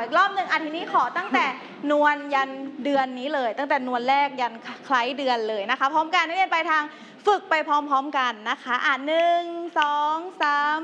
อีกรอบหนึ่งทีนี้ขอตั้งแต่นวลยันเดือนนี้เลยตั้งแต่นวลแรกยันคล้ายเดือนเลยนะคะพร้อมกันนักเรียนไปทางฝึกไปพร้อมๆกันนะคะ1 2 3